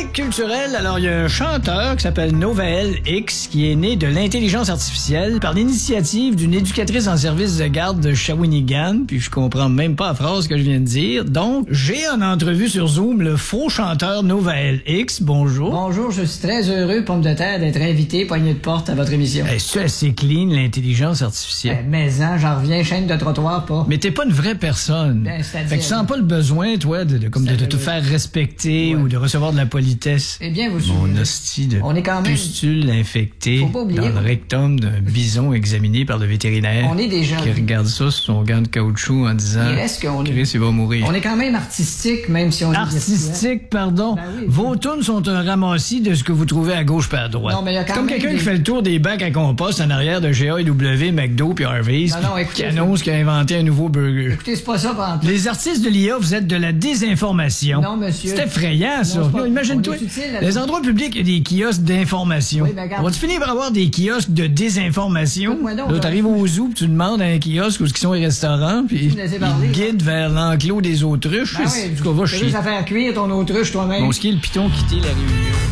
chronique culturelle. Alors, il y a un chanteur qui s'appelle Novael X qui est né de l'intelligence artificielle par l'initiative d'une éducatrice en service de garde de Shawinigan. Puis je comprends même pas la phrase que je viens de dire. Donc, j'ai en entrevue sur Zoom le faux chanteur Novael X. Bonjour. Bonjour, je suis très heureux, pomme de terre, d'être invité, poignée de porte à votre émission. C'est assez clean, l'intelligence artificielle. Mais j'en reviens, chaîne de trottoir, pas. Mais t'es pas une vraie personne. Ben, c'est-à-dire... Fait que tu sens pas le besoin, toi, de te faire respecter ou de recevoir de la politesse. Eh bien, vous Mon hostie de on est quand même... pustule infectée Faut pas oublier, dans le rectum d'un bison examiné par le vétérinaire. On est déjà... Qui regarde ça sur son gant de caoutchouc en disant... Il reste qu'on est... Chris, il va mourir. On est quand même artistique, même si on est... Artistique, pardon. Ben oui, Vos tunes sont un ramassis de ce que vous trouvez à gauche par à droite. Non, mais il y a quand comme même quelqu'un des... qui fait le tour des bacs à compost en arrière de GAW, McDo puis Harvey's, Non, écoutez, qui annonce qu'il a inventé un nouveau burger. Écoutez, c'est pas ça, par Les artistes de l'IA, vous êtes de la désinformation. Non, monsieur. C'est effrayant, ça. Non, Imagine-toi, les endroits publics, il y a des kiosques d'information. Oui, ben, regarde. On va-tu finir par avoir des kiosques de désinformation? Écoute-moi donc, Là, t'arrives au zoo, puis tu demandes à un kiosque où sont les restaurants, puis me laisser parler, ils guident vers l'enclos des autruches. Ben oui, tu vas tu chier. juste à faire cuire ton autruche toi-même. Bon, ce qui est le piton quitter la réunion.